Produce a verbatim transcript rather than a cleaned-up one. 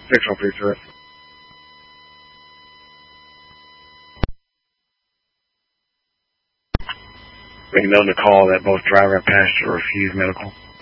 Fictional Pizza. We know in the call that both driver and passenger refused medical.